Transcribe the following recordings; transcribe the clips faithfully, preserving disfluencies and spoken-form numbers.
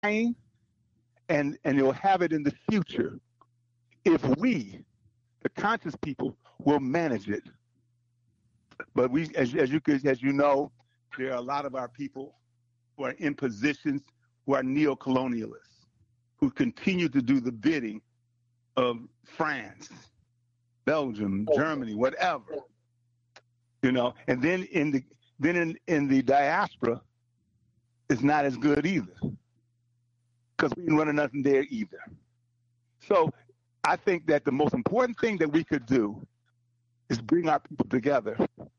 trying, and and you'll have it in the future if we, the conscious people, will manage it. But we, as, as you could, as you know, there are a lot of our people who are in positions who are neo-colonialists, who continue to do the bidding of France, Belgium, Germany, whatever. You know, and then in the then in, in the diaspora, it's not as good either, because we ain't running nothing there either. So I think that the most important thing that we could do is bring our people together,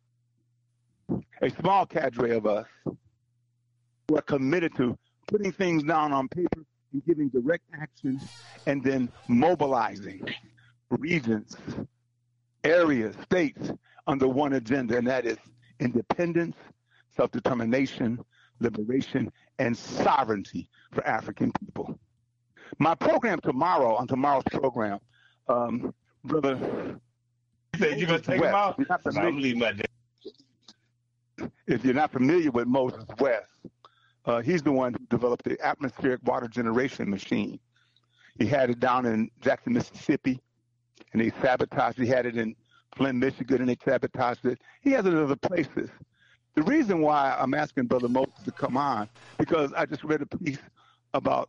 a small cadre of us who are committed to putting things down on paper and giving direct action, and then mobilizing regions, areas, states under one agenda, and that is independence, self-determination, liberation, and sovereignty for African people. My program tomorrow, on tomorrow's program, um, brother, you said you're going to take him out? I'm leaving my day. If you're not familiar with Moses West, uh, he's the one who developed the atmospheric water generation machine. He had it down in Jackson, Mississippi, and they sabotaged it. He had it in Flint, Michigan, and they sabotaged it. He has it in other places. The reason why I'm asking Brother Moses to come on, because I just read a piece about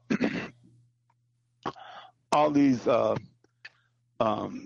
all these uh, um,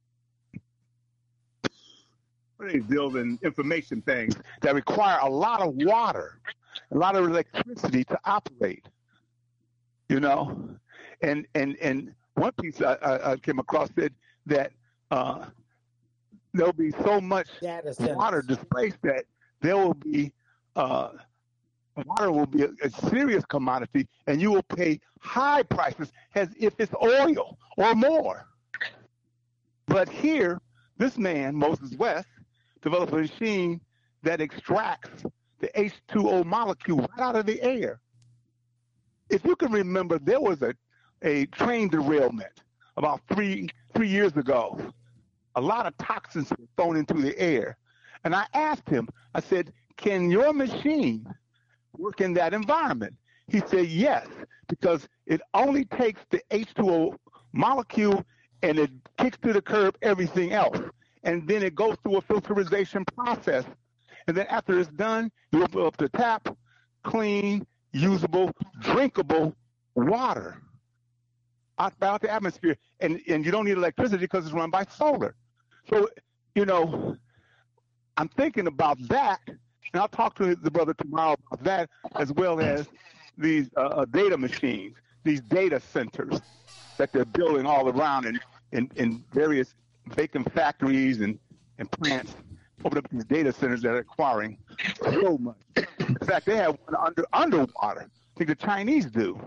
what are they building information things that require a lot of water, a lot of electricity to operate. You know, and and and one piece I, I, I came across said that uh, there'll be so much water displaced that there will be uh, water will be a, a serious commodity, and you will pay high prices as if it's oil or more. But here, this man, Moses West, developed a machine that extracts the H two O molecule right out of the air. If you can remember, there was a, a train derailment about three three years ago. A lot of toxins were thrown into the air. And I asked him, I said, can your machine work in that environment? He said, yes, because it only takes the H two O molecule and it kicks to the curb everything else. And then it goes through a filterization process. And then after it's done, you open up the tap, clean, usable, drinkable water out, out the atmosphere. And, and you don't need electricity because it's run by solar. So, you know, I'm thinking about that, and I'll talk to the brother tomorrow about that, as well as these uh, data machines, these data centers that they're building all around in, in, in various vacant factories and, and plants. Open up these data centers that are acquiring so much. In fact, they have one under underwater. I think the Chinese do.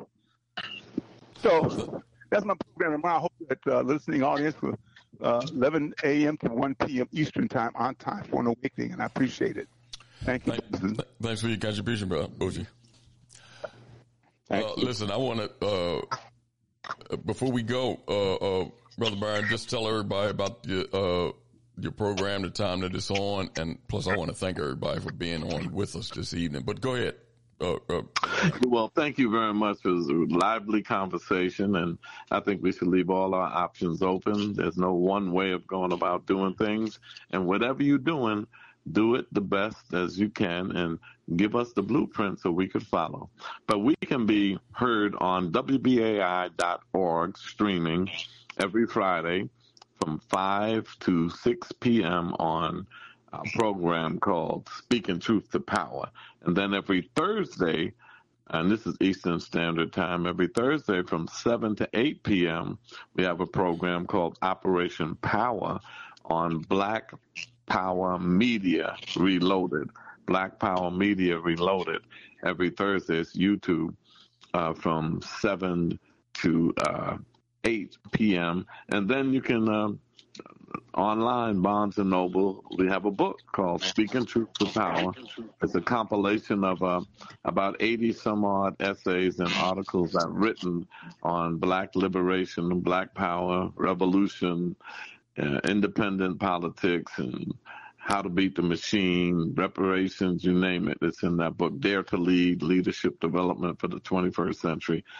So that's my program tomorrow. I hope that uh, listening audience will Uh, eleven a.m. to one p.m. Eastern time, on time for an awakening, and I appreciate it. Thank you. Thank, thanks for your contribution, bro. Oji. Uh, listen, I want to, uh, before we go, uh, uh, Brother Byron, just tell everybody about your, uh, your program, the time that it's on, and plus I want to thank everybody for being on with us this evening. But go ahead. Uh, uh, well, thank you very much. It was a lively conversation, and I think we should leave all our options open. There's no one way of going about doing things, and whatever you're doing, do it the best as you can, and give us the blueprint so we could follow. But we can be heard on W B A I dot org streaming every Friday from five to six p.m. on a program called Speaking Truth to Power. And then every Thursday, and this is Eastern Standard Time, every Thursday from seven to eight p.m., we have a program called Operation Power on Black Power Media Reloaded. Black Power Media Reloaded. Every Thursday, it's YouTube uh, from seven to uh, eight p.m. And then you can... Uh, online, Barnes and Noble, we have a book called Speaking Truth to Power. It's a compilation of uh, about eighty some odd essays and articles I've written on black liberation, black power, revolution, uh, independent politics, and How to Beat the Machine, Reparations, you name it. It's in that book. Dare to Lead, Leadership Development for the twenty-first Century.